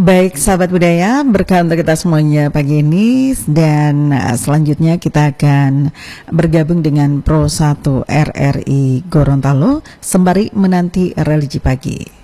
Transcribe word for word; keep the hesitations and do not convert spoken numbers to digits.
Baik sahabat budaya, berkah untuk kita semuanya pagi ini. Dan uh, selanjutnya kita akan bergabung dengan Pro satu R R I Gorontalo sembari menanti religi pagi.